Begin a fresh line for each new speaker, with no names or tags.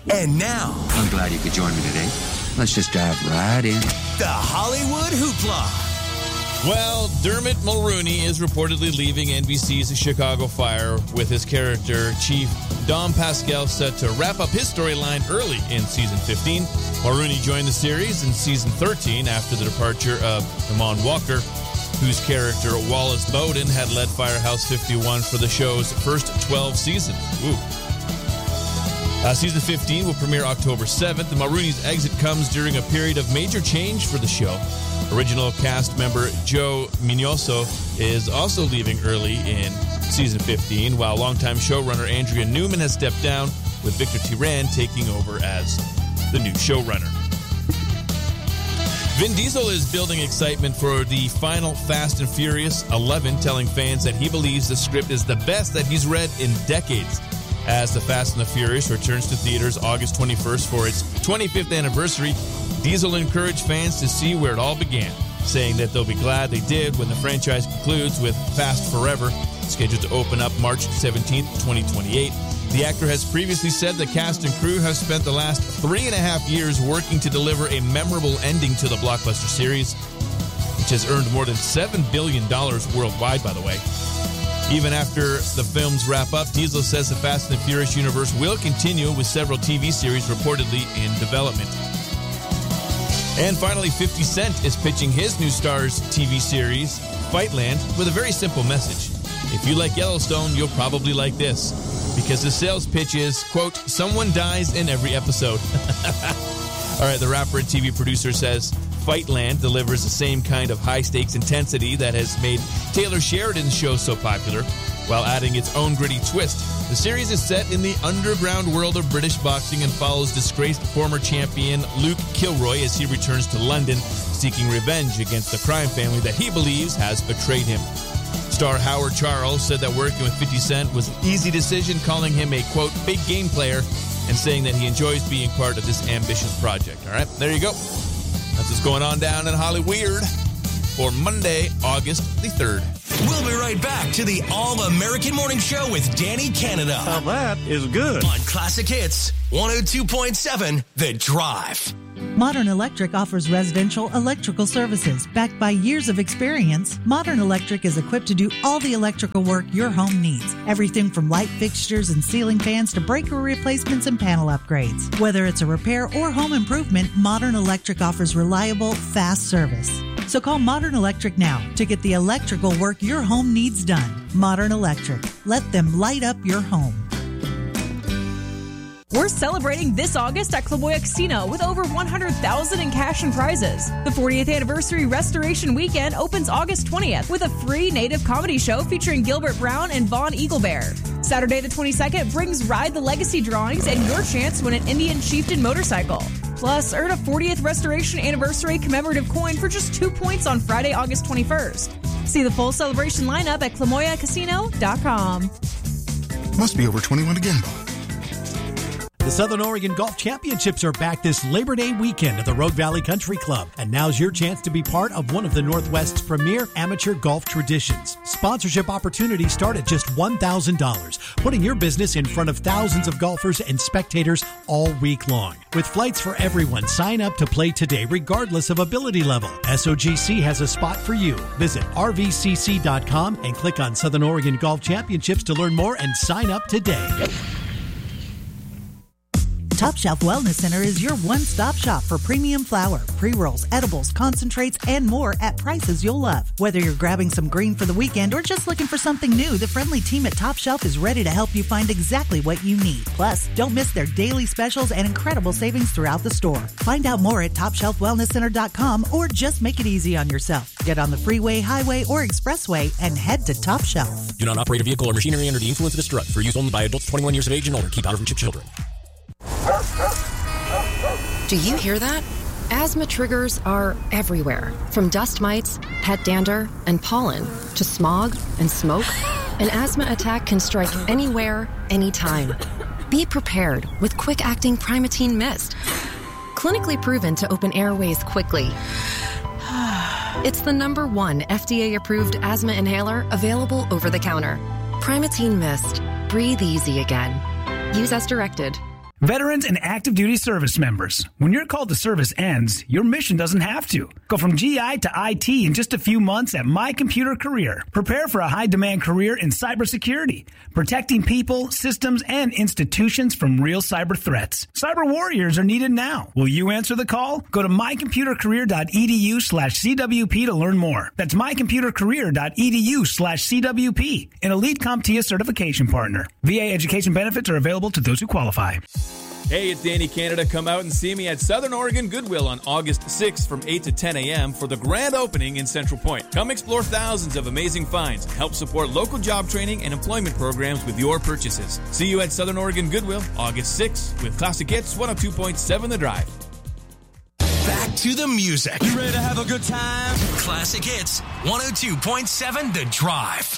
And now,
I'm glad you could join me today. Let's just dive right in.
the Hollywood Hoopla.
Well, Dermot Mulroney is reportedly leaving NBC's Chicago Fire with his character, Chief Dom Pascal, set to wrap up his storyline early in Season 15. Mulroney joined the series in Season 13 after the departure of Iman Walker, whose character, Wallace Bowden, had led Firehouse 51 for the show's first 12 seasons. Ooh. Season 15 will premiere October 7th. Mulroney's exit comes during a period of major change for the show. Original cast member Joe Mignoso is also leaving early in Season 15, while longtime showrunner Andrea Newman has stepped down, with Victor Tiran taking over as the new showrunner. Vin Diesel is building excitement for the final Fast and Furious 11, telling fans that he believes the script is the best that he's read in decades. As The Fast and the Furious returns to theaters August 21st for its 25th anniversary, Diesel encouraged fans to see where it all began, saying that they'll be glad they did when the franchise concludes with Fast Forever, scheduled to open up March 17th, 2028. The actor has previously said the cast and crew have spent the last 3.5 years working to deliver a memorable ending to the blockbuster series, which has earned more than $7 billion worldwide, by the way. Even after the films wrap up, Diesel says the Fast and Furious universe will continue with several TV series reportedly in development. And finally, 50 Cent is pitching his new Starz TV series, Fightland, with a very simple message. If you like Yellowstone, you'll probably like this, because the sales pitch is, quote, someone dies in every episode. All right, the rapper and TV producer says Fightland delivers the same kind of high-stakes intensity that has made Taylor Sheridan's show so popular, while adding its own gritty twist. The series is set in the underground world of British boxing and follows disgraced former champion Luke Kilroy as he returns to London, seeking revenge against the crime family that he believes has betrayed him. Star Howard Charles said that working with 50 Cent was an easy decision, calling him a, quote, big game player, and saying that he enjoys being part of this ambitious project. All right, there you go. That's what's going on down in Hollyweird for Monday, August the 3rd.
We'll be right back to the All-American Morning Show with Danny Canada.
Now that is good.
On Classic Hits, 102.7 The Drive.
Modern Electric offers residential electrical services. Backed by years of experience, Modern Electric is equipped to do all the electrical work your home needs. Everything from light fixtures and ceiling fans to breaker replacements and panel upgrades. Whether it's a repair or home improvement, Modern Electric offers reliable, fast service. So call Modern Electric now to get the electrical work your home needs done. Modern Electric. Let them light up your home.
We're celebrating this August at Clamoya Casino with over $100,000 in cash and prizes. The 40th Anniversary Restoration Weekend opens August 20th with a free native comedy show featuring Gilbert Brown and Vaughn Eaglebear. Saturday the 22nd brings Ride the Legacy drawings and your chance to win an Indian Chieftain motorcycle. Plus, earn a 40th Restoration Anniversary commemorative coin for just 2 points on Friday, August 21st. See the full celebration lineup at ClamoyaCasino.com.
Must be over 21 again.
The Southern Oregon Golf Championships are back this Labor Day weekend at the Rogue Valley Country Club. And now's your chance to be part of one of the Northwest's premier amateur golf traditions. Sponsorship opportunities start at just $1,000, putting your business in front of thousands of golfers and spectators all week long. With flights for everyone, sign up to play today regardless of ability level. SOGC has a spot for you. Visit rvcc.com and click on Southern Oregon Golf Championships to learn more and sign up today.
Top Shelf Wellness Center is your one-stop shop for premium flour, pre-rolls, edibles, concentrates, and more at prices you'll love. Whether you're grabbing some green for the weekend or just looking for something new, the friendly team at Top Shelf is ready to help you find exactly what you need. Plus, don't miss their daily specials and incredible savings throughout the store. Find out more at TopShelfWellnessCenter.com or just make it easy on yourself. Get on the freeway, highway, or expressway and head to Top Shelf.
Do not operate a vehicle or machinery under the influence of this drug. For use only by adults 21 years of age and older. Keep out of children.
Do you hear that? Asthma triggers are everywhere, from dust mites, pet dander, and pollen, to smog and smoke. An asthma attack can strike anywhere, anytime. Be prepared with quick-acting Primatene Mist. Clinically proven to open airways quickly. It's the #1 FDA-approved asthma inhaler available over the counter. Primatene Mist. Breathe easy again. Use as directed.
Veterans and active duty service members, when your call to service ends, your mission doesn't have to. Go from GI to IT in just a few months at My Computer Career. Prepare for a high-demand career in cybersecurity, protecting people, systems, and institutions from real cyber threats. Cyber warriors are needed now. Will you answer the call? Go to mycomputercareer.edu/CWP to learn more. That's mycomputercareer.edu/CWP, an elite CompTIA certification partner. VA education benefits are available to those who qualify.
Hey, it's Danny Canada. Come out and see me at Southern Oregon Goodwill on August 6th from 8 to 10 a.m. for the grand opening in Central Point. Come explore thousands of amazing finds and help support local job training and employment programs with your purchases. See you at Southern Oregon Goodwill August 6th with Classic Hits 102.7 The Drive.
Back to the music.
You ready to have a good time?
Classic Hits 102.7 The Drive.